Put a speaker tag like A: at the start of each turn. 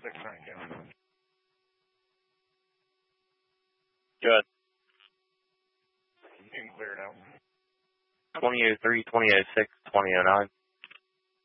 A: 6-9 down.
B: Good.
A: You can clear it out.
B: 2003, 2006, 2009.